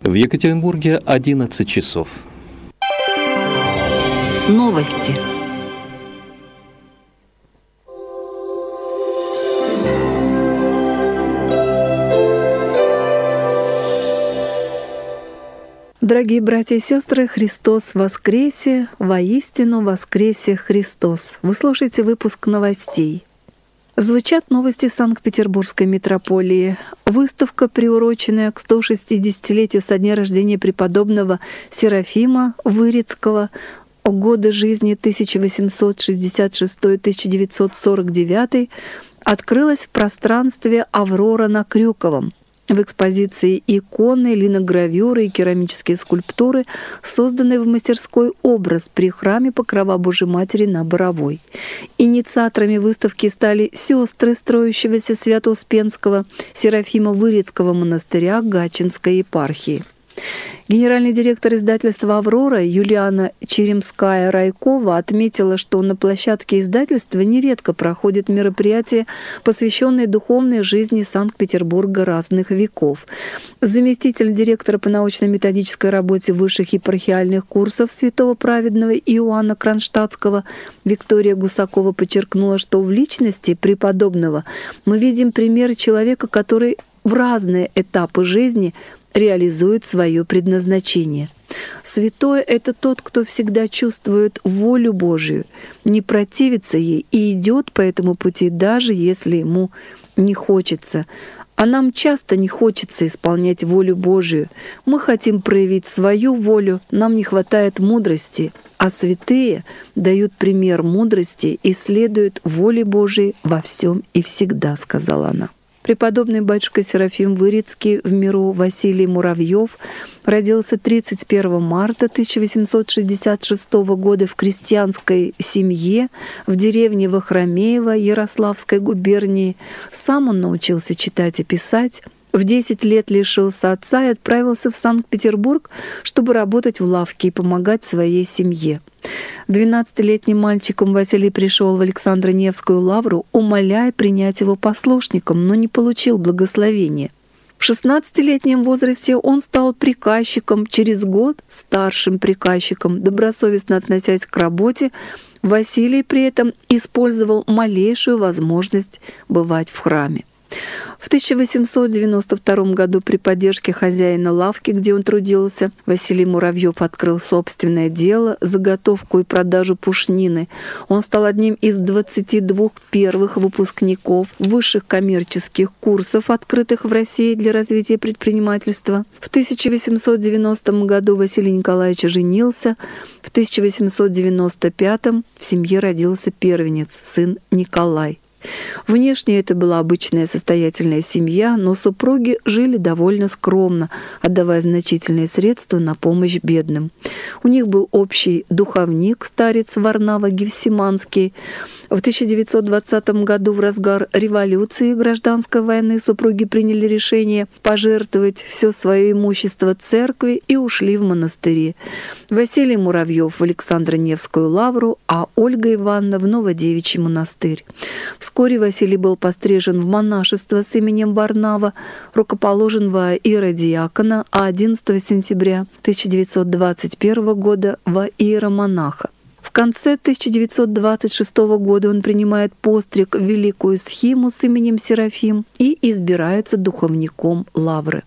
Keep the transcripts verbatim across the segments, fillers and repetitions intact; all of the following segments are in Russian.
В Екатеринбурге одиннадцать часов. Новости. Дорогие братья и сестры, Христос воскресе, воистину воскресе Христос. Вы слушаете выпуск новостей. Звучат новости Санкт-Петербургской митрополии. Выставка, приуроченная к сто шестидесятилетию со дня рождения преподобного Серафима Вырицкого, годы жизни тысяча восемьсот шестьдесят шестой — тысяча девятьсот сорок девятый, открылась в пространстве «Аврора» на Крюковом. В экспозиции иконы, линогравюры и керамические скульптуры, созданные в мастерской «Образ» при храме Покрова Божией Матери на Боровой. Инициаторами выставки стали сестры строящегося Свято-Успенского Серафима Вырицкого монастыря Гатчинской епархии. Генеральный директор издательства «Аврора» Юлиана Черемская-Райкова отметила, что на площадке издательства нередко проходят мероприятия, посвященные духовной жизни Санкт-Петербурга разных веков. Заместитель директора по научно-методической работе высших епархиальных курсов святого праведного Иоанна Кронштадтского Виктория Гусакова подчеркнула, что в личности преподобного мы видим пример человека, который в разные этапы жизни реализует свое предназначение. Святой — это тот, кто всегда чувствует волю Божию, не противится ей и идет по этому пути, даже если ему не хочется. А нам часто не хочется исполнять волю Божию. Мы хотим проявить свою волю, нам не хватает мудрости, а святые дают пример мудрости и следуют воле Божией во всем и всегда, сказала она. Преподобный батюшка Серафим Вырицкий в миру Василий Муравьев родился тридцать первого марта тысяча восемьсот шестьдесят шестого года в крестьянской семье в деревне Вахромеево Ярославской губернии. Сам он научился читать и писать. В десять лет лишился отца и отправился в Санкт-Петербург, чтобы работать в лавке и помогать своей семье. Двенадцатилетним мальчиком Василий пришел в Александро-Невскую лавру, умоляя принять его послушником, но не получил благословения. В шестнадцатилетнем возрасте он стал приказчиком, через год — старшим приказчиком. Добросовестно относясь к работе, Василий при этом использовал малейшую возможность бывать в храме. В тысяча восемьсот девяносто втором году при поддержке хозяина лавки, где он трудился, Василий Муравьев открыл собственное дело — заготовку и продажу пушнины. Он стал одним из двадцати двух первых выпускников высших коммерческих курсов, открытых в России для развития предпринимательства. В тысяча восемьсот девяностом году Василий Николаевич женился. В тысяча восемьсот девяносто пятом в семье родился первенец, сын Николай. Внешне это была обычная состоятельная семья, но супруги жили довольно скромно, отдавая значительные средства на помощь бедным. У них был общий духовник, старец Варнава Гефсиманский. В тысяча девятьсот двадцатом году в разгар революции и гражданской войны супруги приняли решение пожертвовать все свое имущество церкви и ушли в монастыри. Василий Муравьев в Александро-Невскую лавру, а Ольга Ивановна в Новодевичий монастырь. Вскоре Василий был пострижен в монашество с именем Варнава, рукоположен во иеродиакона, а одиннадцатого сентября тысяча девятьсот двадцать первого года во иеромонаха. В конце тысяча девятьсот двадцать шестого года он принимает постриг в великую схиму с именем Серафим и избирается духовником лавры.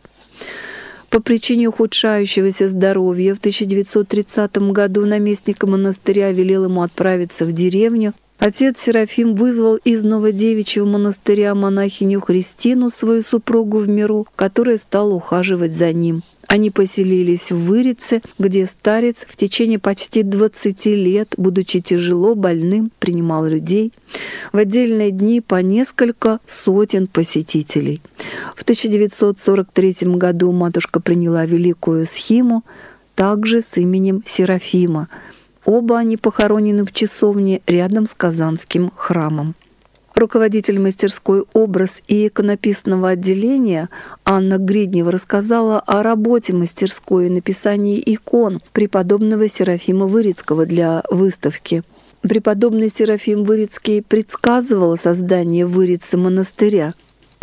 По причине ухудшающегося здоровья в тысяча девятьсот тридцатом году наместник монастыря велел ему отправиться в деревню. Отец Серафим вызвал из Новодевичьего монастыря монахиню Христину, свою супругу в миру, которая стала ухаживать за ним. Они поселились в Вырице, где старец в течение почти двадцати лет, будучи тяжело больным, принимал людей. В отдельные дни по несколько сотен посетителей. В тысяча девятьсот сорок третьем году матушка приняла великую схиму, также с именем Серафима. Оба они похоронены в часовне рядом с Казанским храмом. Руководитель мастерской «Образ» и иконописного отделения Анна Гриднева рассказала о работе мастерской и написании икон преподобного Серафима Вырицкого для выставки. Преподобный Серафим Вырицкий предсказывал создание в Вырице монастыря.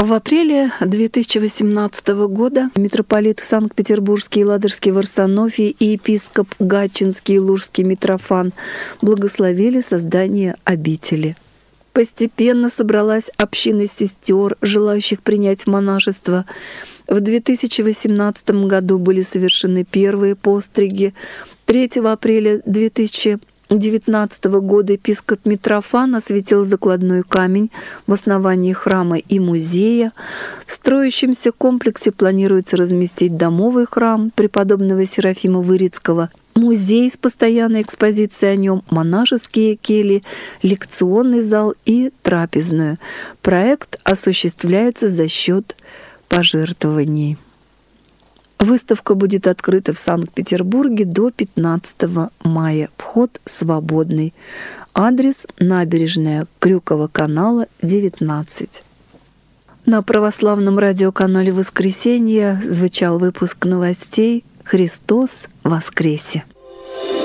В апреле две тысячи восемнадцатого года митрополит Санкт-Петербургский и Ладожский Варсонофий и епископ Гатчинский и Лужский Митрофан благословили создание обители. Постепенно собралась община сестер, желающих принять монашество. В две тысячи восемнадцатом году были совершены первые постриги. третьего апреля две тысячи девятнадцатого года епископ Митрофан осветил закладной камень в основании храма и музея. В строящемся комплексе планируется разместить домовый храм преподобного Серафима Вырицкого, музей с постоянной экспозицией о нем, монашеские кельи, лекционный зал и трапезную. Проект осуществляется за счет пожертвований. Выставка будет открыта в Санкт-Петербурге до пятнадцатого мая. Вход свободный. Адрес: набережная Крюкова канала, девятнадцать. На православном радиоканале «Воскресенье» звучал выпуск новостей «Христос воскресе».